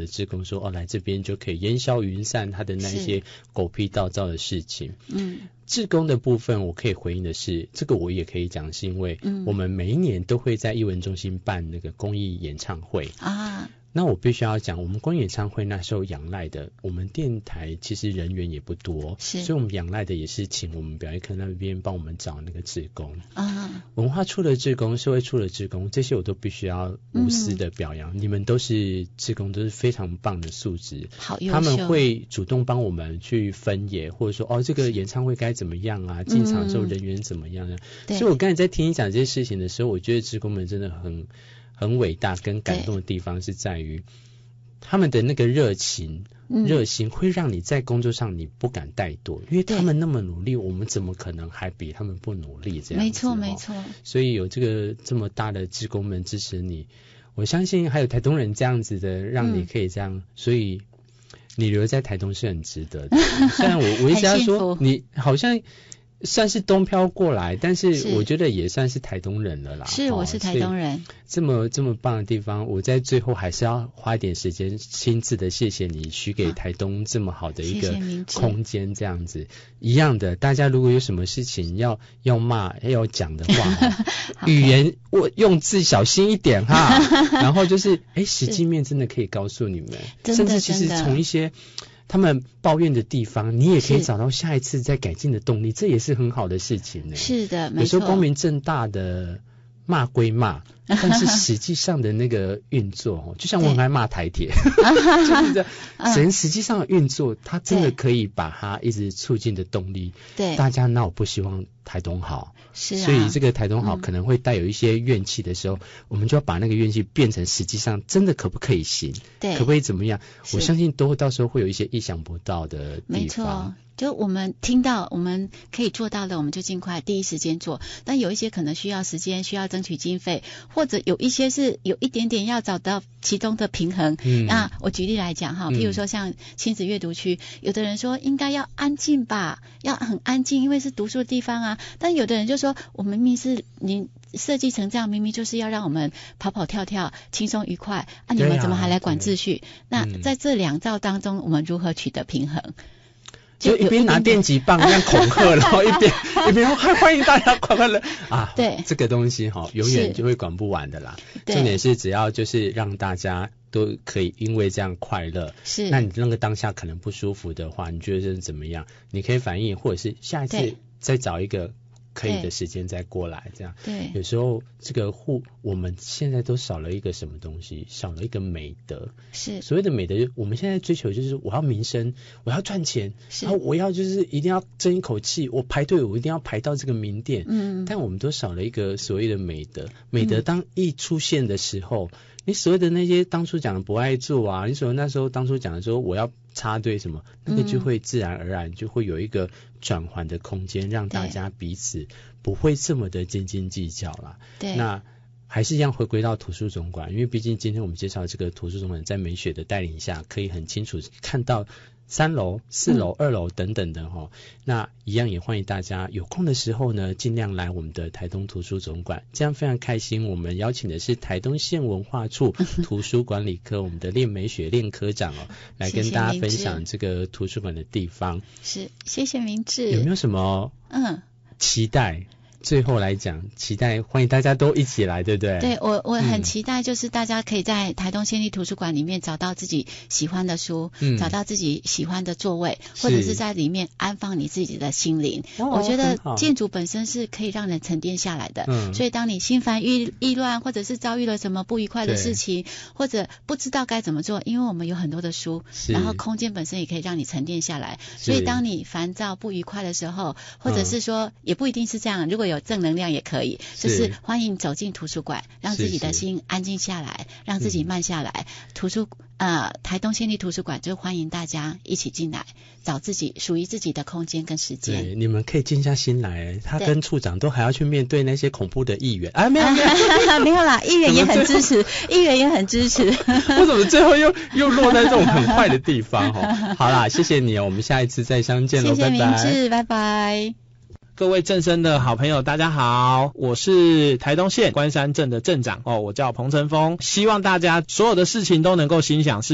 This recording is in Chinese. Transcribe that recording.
的志工说来这边就可以烟消云散他的那些狗屁倒灶的事情。志工的部分我可以回应的是，这个我也可以讲，是因为我们每一年都会在艺文中心办那个公益演唱会啊。那我必须要讲，我们公益演唱会那时候仰赖的，我们电台其实人员也不多，所以我们仰赖的也是请我们表演课那边帮我们找那个志工啊，文化处的志工、社会处的志工，这些我都必须要无私的表扬，你们都是志工，都是非常棒的素质， 好优秀， 他们会主动帮我们去分野，或者说这个演唱会该怎么样啊，进场的时候人员怎么样啊，所以我刚才在听你讲这些事情的时候，我觉得志工们真的很伟大跟感动的地方是在于他们的那个热情热心会让你在工作上你不敢怠惰，因为他们那么努力，我们怎么可能还比他们不努力这样子？ 没错没错， 所以有这么大的志工们支持你，我相信还有台东人这样子的让你可以这样，所以你留在台东是很值得的。虽然我一直要说你好像算是东漂过来，但是我觉得也算是台东人了啦。 是，我是台东人。 这么棒的地方，我在最后还是要花一点时间亲自的谢谢你许给台东这么好的一个空间，这样子一样的。大家如果有什么事情要骂要讲的话语言我用字小心一点哈然后就是实际面真的可以告诉你们，甚至其实从一些他们抱怨的地方，你也可以找到下一次再改进的动力，这也是很好的事情呢。 是的，没错。 有时候光明正大的骂归骂，但是实际上的那个运作，就像我很爱骂台铁，就是这样，实际上的运作，它真的可以把它一直促进的动力。对，大家那我不希望台东好。是所以这个台东好可能会带有一些怨气的时候，我们就要把那个怨气变成实际上真的可不可以行，对，可不可以怎么样，我相信都到时候会有一些意想不到的地方。 没错，就我们听到我们可以做到的，我们就尽快第一时间做，但有一些可能需要时间，需要争取经费，或者有一些是有一点点要找到其中的平衡。那我举例来讲哈，譬如说像亲子阅读区，有的人说应该要安静吧，要很安静，因为是读书的地方啊，但有的人就说我们明明是您设计成这样，明明就是要让我们跑跑跳跳轻松愉快啊，你们怎么还来管秩序？那在这两造当中，我们如何取得平衡？ 就一边拿电击棒这样恐吓，然后一边欢迎大家快乐啊！对，这个东西永远就会管不完的啦。重点是只要就是让大家都可以因为这样快乐，是那你那个当下可能不舒服的话，你觉得是怎么样？你可以反映，或者是下一次再找一个可以的时间再过来，这样。对，有时候这个我们现在都少了一个什么东西，少了一个美德。是所谓的美德，我们现在追求就是我要名声，我要赚钱，然后我要就是一定要争一口气，我排队我一定要排到这个名店。但我们都少了一个所谓的美德。美德当一出现的时候，你所谓的那些当初讲的不爱做啊，你所谓那时候当初讲的说我要插队什么，那个就会自然而然就会有一个转换的空间，让大家彼此不会这么的斤斤计较啦。对，那还是一样回归到图书总馆，因为毕竟今天我们介绍这个图书总馆在美雪的带领下，可以很清楚看到3楼、4楼、2楼等等的那一样也欢迎大家有空的时候呢，尽量来我们的台东图书总馆，这样非常开心。我们邀请的是台东县文化处图书管理科我们的练美雪练科长来跟大家分享这个图书馆的地方。是，谢谢明志。有没有什么期待？最后来讲，期待欢迎大家都一起来，对不对？对，我很期待，就是大家可以在台东县立图书馆里面找到自己喜欢的书，找到自己喜欢的座位，或者是在里面安放你自己的心灵。我觉得建筑本身是可以让人沉淀下来的，所以当你心烦意乱，或者是遭遇了什么不愉快的事情，或者不知道该怎么做，因为我们有很多的书，然后空间本身也可以让你沉淀下来。所以当你烦躁不愉快的时候，或者是说也不一定是这样，如果有正能量也可以，就是欢迎走进图书馆，让自己的心安静下来，让自己慢下来。台东县立图书馆就欢迎大家一起进来，找自己属于自己的空间跟时间。对，你们可以静下心来，他跟处长都还要去面对那些恐怖的议员啊，没有没有啦，议员也很支持，议员也很支持。为什么最后又落在这种很坏的地方？好啦，谢谢你我们下一次再相见喽，谢谢明志，拜拜。各位正声的好朋友大家好，我是台东县关山镇的镇长我叫彭成峰，希望大家所有的事情都能够心想事